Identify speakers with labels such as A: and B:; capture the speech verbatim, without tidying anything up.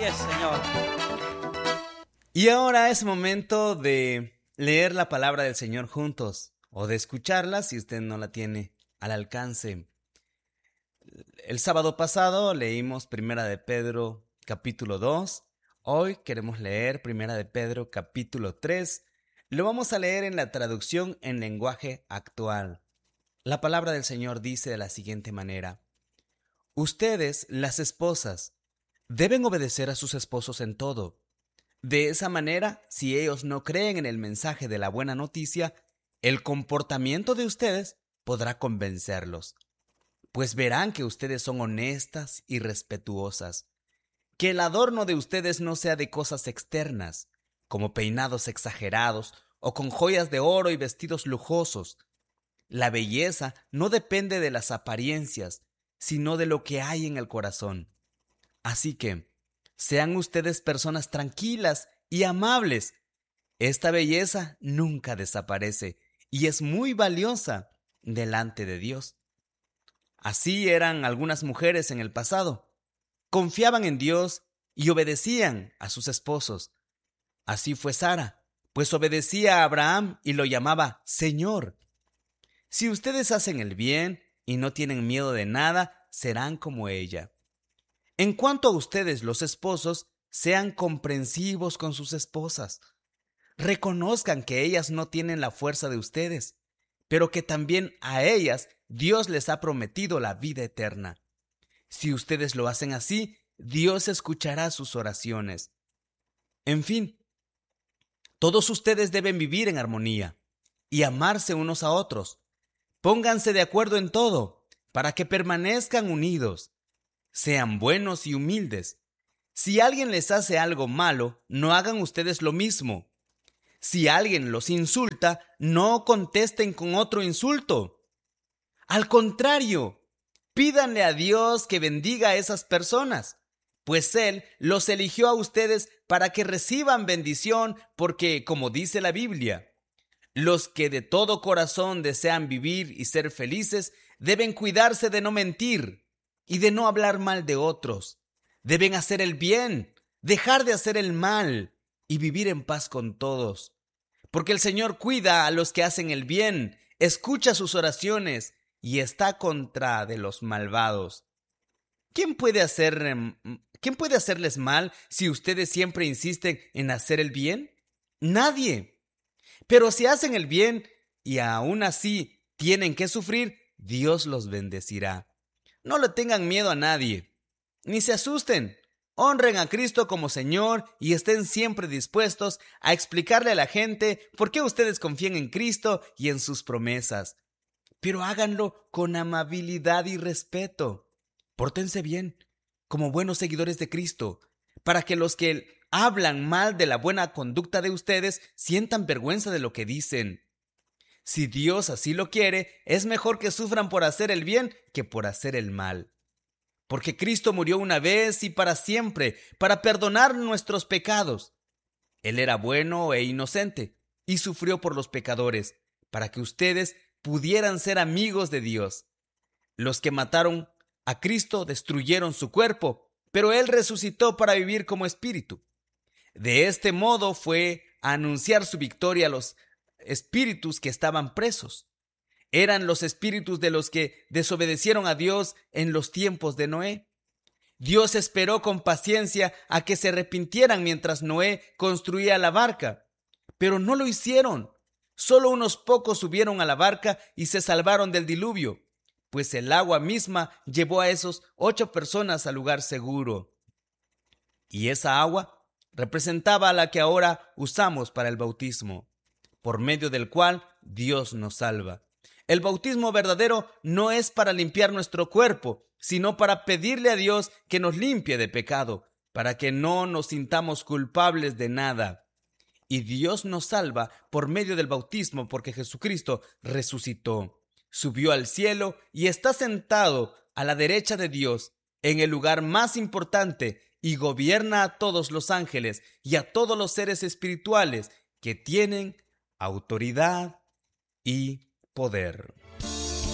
A: Así es, Señor.
B: Y ahora es momento de leer la palabra del Señor juntos, o de escucharla si usted no la tiene al alcance. El sábado pasado leímos Primera de Pedro capítulo dos. Hoy queremos leer Primera de Pedro capítulo tres. Lo vamos a leer en la traducción en lenguaje actual. La palabra del Señor dice de la siguiente manera: Ustedes, las esposas, deben obedecer a sus esposos en todo. De esa manera, si ellos no creen en el mensaje de la buena noticia, el comportamiento de ustedes podrá convencerlos, pues verán que ustedes son honestas y respetuosas. Que el adorno de ustedes no sea de cosas externas, como peinados exagerados o con joyas de oro y vestidos lujosos. La belleza no depende de las apariencias, sino de lo que hay en el corazón. Así que, sean ustedes personas tranquilas y amables. Esta belleza nunca desaparece y es muy valiosa delante de Dios. Así eran algunas mujeres en el pasado. Confiaban en Dios y obedecían a sus esposos. Así fue Sara, pues obedecía a Abraham y lo llamaba Señor. Si ustedes hacen el bien y no tienen miedo de nada, serán como ella. En cuanto a ustedes, los esposos, sean comprensivos con sus esposas. Reconozcan que ellas no tienen la fuerza de ustedes, pero que también a ellas Dios les ha prometido la vida eterna. Si ustedes lo hacen así, Dios escuchará sus oraciones. En fin, todos ustedes deben vivir en armonía y amarse unos a otros. Pónganse de acuerdo en todo, para que permanezcan unidos. Sean buenos y humildes. Si alguien les hace algo malo, no hagan ustedes lo mismo. Si alguien los insulta, no contesten con otro insulto. Al contrario, pídanle a Dios que bendiga a esas personas, pues Él los eligió a ustedes para que reciban bendición, porque, como dice la Biblia, los que de todo corazón desean vivir y ser felices deben cuidarse de no mentir y de no hablar mal de otros. Deben hacer el bien, dejar de hacer el mal y vivir en paz con todos. Porque el Señor cuida a los que hacen el bien, escucha sus oraciones y está contra de los malvados. ¿Quién puede hacer, ¿Quién puede hacerles mal si ustedes siempre insisten en hacer el bien? Nadie. Pero si hacen el bien y aún así tienen que sufrir, Dios los bendecirá. No le tengan miedo a nadie, ni se asusten. Honren a Cristo como Señor y estén siempre dispuestos a explicarle a la gente por qué ustedes confían en Cristo y en sus promesas. Pero háganlo con amabilidad y respeto. Pórtense bien, como buenos seguidores de Cristo, para que los que hablan mal de la buena conducta de ustedes sientan vergüenza de lo que dicen. Si Dios así lo quiere, es mejor que sufran por hacer el bien que por hacer el mal. Porque Cristo murió una vez y para siempre, para perdonar nuestros pecados. Él era bueno e inocente, y sufrió por los pecadores, para que ustedes pudieran ser amigos de Dios. Los que mataron a Cristo destruyeron su cuerpo, pero Él resucitó para vivir como espíritu. De este modo fue a anunciar su victoria a los espíritus que estaban presos. Eran los espíritus de los que desobedecieron a Dios en los tiempos de Noé. Dios esperó con paciencia a que se arrepintieran mientras Noé construía la barca, pero no lo hicieron. Solo unos pocos subieron a la barca y se salvaron del diluvio, pues el agua misma llevó a esos ocho personas al lugar seguro. Y esa agua representaba a la que ahora usamos para el bautismo, por medio del cual Dios nos salva. El bautismo verdadero no es para limpiar nuestro cuerpo, sino para pedirle a Dios que nos limpie de pecado, para que no nos sintamos culpables de nada. Y Dios nos salva por medio del bautismo, porque Jesucristo resucitó, subió al cielo y está sentado a la derecha de Dios, en el lugar más importante, y gobierna a todos los ángeles y a todos los seres espirituales que tienen autoridad y poder.